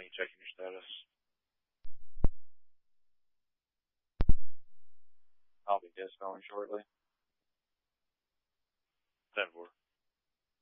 County, checking your status. I'll be dispelling shortly. 10-4.